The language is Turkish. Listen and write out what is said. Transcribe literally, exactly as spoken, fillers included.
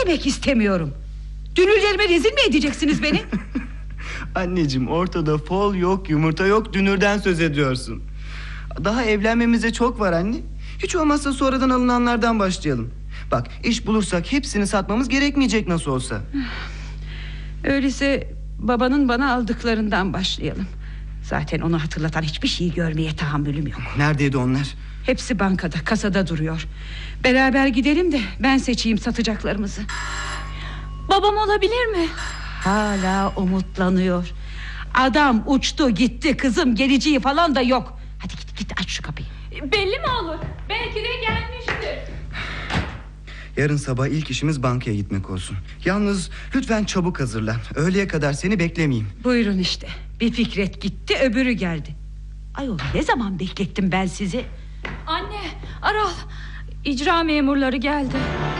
demek istemiyorum? Dünürlerime rezil mi edeceksiniz beni? Anneciğim, ortada fol yok, yumurta yok, dünürden söz ediyorsun. Daha evlenmemize çok var anne. Hiç olmazsa sonradan alınanlardan başlayalım. Bak, iş bulursak hepsini satmamız gerekmeyecek nasıl olsa. Öyleyse babanın bana aldıklarından başlayalım. Zaten onu hatırlatan hiçbir şeyi görmeye tahammülüm yok. Neredeydi onlar? Hepsi bankada, kasada duruyor. Beraber gidelim de ben seçeyim satacaklarımızı. Babam olabilir mi? Hala umutlanıyor. Adam uçtu gitti kızım, geleceği falan da yok. Hadi git git, aç şu kapıyı. Belli mi olur? Belki de gelmiştir. Yarın sabah ilk işimiz bankaya gitmek olsun. Yalnız lütfen çabuk hazırlan. Öğleye kadar seni beklemeyeyim. Buyurun işte. Bir Fikret gitti, öbürü geldi. Ayol, ne zaman beklettim ben sizi? Anne, Aral, icra memurları geldi.